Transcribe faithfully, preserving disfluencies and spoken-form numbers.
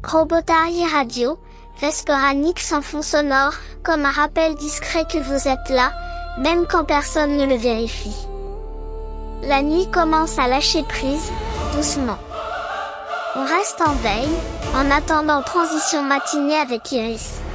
Robotari Radio, Vesperanique en fond sonore, comme un rappel discret que vous êtes là, même quand personne ne le vérifie. La nuit commence à lâcher prise, doucement. On reste en veille, en attendant transition matinée avec Iris.